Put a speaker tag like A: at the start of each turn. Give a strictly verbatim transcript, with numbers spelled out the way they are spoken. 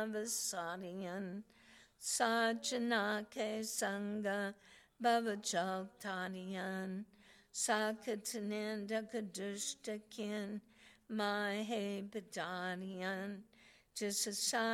A: Vasadiyan Sajanake Sangha Bhavachokhtaniyan Sakatananda Kadushtakin Mahe Badaniyan Jisasaya